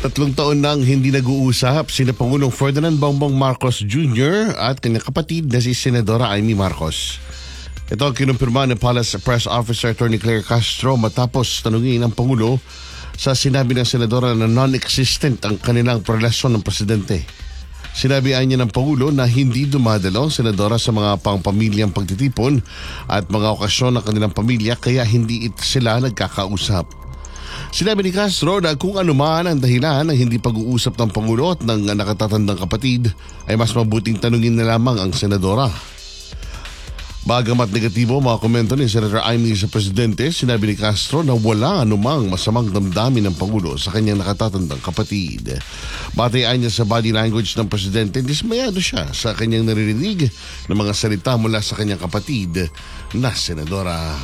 3 taon nang hindi nag-uusap sina Pangulong Ferdinand Bongbong Marcos Jr. at kanyang kapatid na si Senadora Amy Marcos. Ito ang kinumpirma ni Palace Press Officer Attorney Claire Castro matapos tanungin ang Pangulo sa sinabi ng Senadora na non-existent ang kanilang relasyon ng Presidente. Sinabi niya ng Pangulo na hindi dumadalo ang Senadora sa mga pangpamilyang pagtitipon at mga okasyon ng kanilang pamilya kaya hindi sila nagkakausap. Sinabi ni Castro na kung ano man ang dahilan ng hindi pag-uusap ng Pangulo at ng nakatatandang kapatid ay mas mabuting tanungin na lamang ang Senadora. Bagamat negatibo mga komento ni Senator Amy sa Presidente, sinabi ni Castro na wala anumang masamang damdamin ng Pangulo sa kanyang nakatatandang kapatid. Batayan niya sa body language ng Presidente, dismayado siya sa kanyang naririnig ng mga salita mula sa kanyang kapatid na Senadora.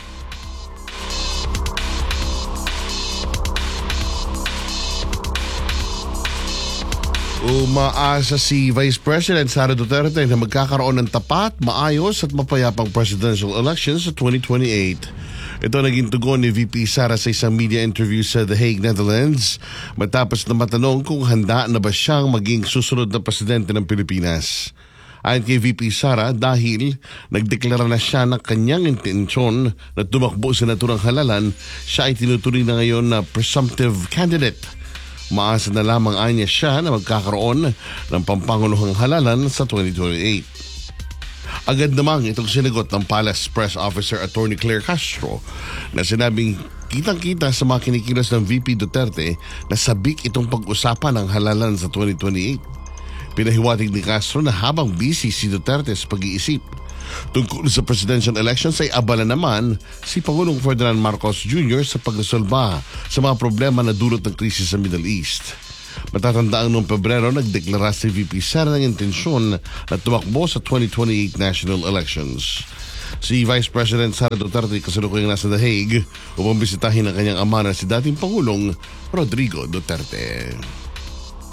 Umaasa si Vice President Sara Duterte na magkakaroon ng tapat, maayos at mapayapang presidential elections sa 2028. Ito naging tugon ni VP Sara sa isang media interview sa The Hague, Netherlands matapos na matanong kung handa na ba siyang maging susunod na presidente ng Pilipinas. Ayon kay VP Sara, dahil nagdeklara na siya ng kanyang intensyon na tumakbo sa naturang halalan, siya ay tinuturing na ngayon na presumptive candidate. Maasa na lamang anya siya na magkakaroon ng pampanguluhang halalan sa 2028. Agad namang itong sinagot ng Palace Press Officer Attorney Claire Castro na sinabing kitang-kita sa mga kinikilos ng VP Duterte na sabik itong pag-usapan ng halalan sa 2028. Pinahiwatig ni Castro na habang busy si Duterte sa pag-iisip tungkol sa presidential elections ay abala naman si Pangulong Ferdinand Marcos Jr. sa pagresolba sa mga problema na dulot ng krisis sa Middle East. Matatandaan noong Pebrero, nagdeklara si VP Sara ng intensyon na tumakbo sa 2028 national elections. Si Vice President Sara Duterte kasalukuyang nasa The Hague upang bisitahin ang kanyang ama na si dating Pangulong Rodrigo Duterte.